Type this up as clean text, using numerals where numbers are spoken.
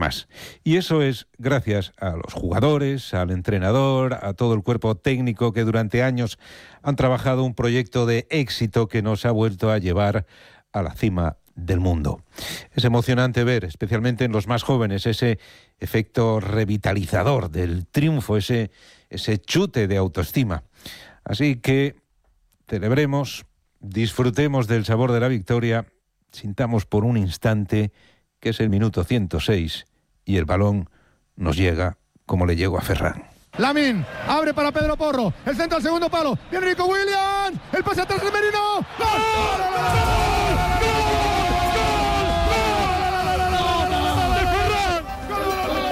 más. Y eso es gracias a los jugadores, al entrenador, a todo el cuerpo técnico que durante años han trabajado un proyecto de éxito que nos ha vuelto a llevar a la cima del mundo. Es emocionante ver, especialmente en los más jóvenes, ese efecto revitalizador del triunfo, ese chute de autoestima. Así que celebremos, disfrutemos del sabor de la victoria, sintamos por un instante que es el minuto 106 y el balón nos llega como le llegó a Ferran. Lamine abre para Pedro Porro, el centro al segundo palo, viene Nico Williams, el pase atrás de Merino, ¡gol! ¡Gol! ¡Gol!